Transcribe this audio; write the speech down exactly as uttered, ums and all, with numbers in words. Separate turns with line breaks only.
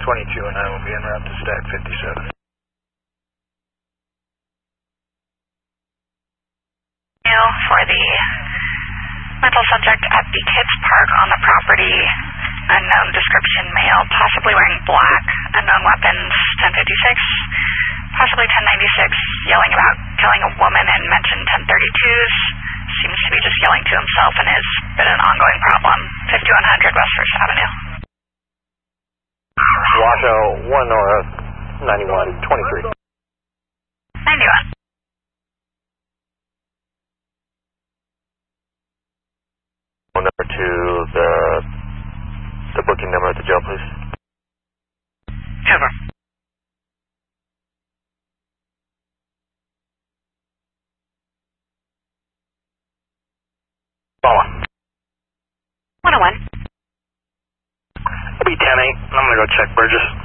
twenty-two and I will be en route to Stack fifty-seven.
For the mental subject at the kids park on the property, unknown description, male, possibly wearing black, unknown weapons, ten fifty-six, possibly ten ninety-six, yelling about killing a woman and mentioned ten thirty-twos, seems to be just yelling to himself and has been an ongoing problem, fifty-one hundred West First Avenue.
Washoe, one North, ninety-one twenty-three.
ninety-one.
Number two, the the booking number at the jail, please.
Over.
Follow.
one oh one.
I'll be ten eight. I'm going to go check Burgess.